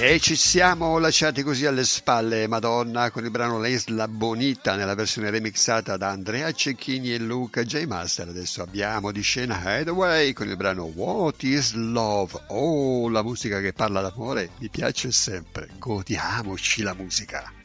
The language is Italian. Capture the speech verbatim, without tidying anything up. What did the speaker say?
E ci siamo lasciati così alle spalle, Madonna, con il brano La Isla Bonita nella versione remixata da Andrea Cecchini e Luca J. Master. Adesso abbiamo di scena Hideaway con il brano What is Love? Oh, la musica che parla d'amore mi piace sempre. Godiamoci la musica.